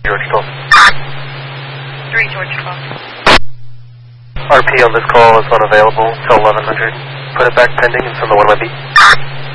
George 12. 3 George 12. RP on this call is unavailable till 1100. Put it back pending and send the one-way beat.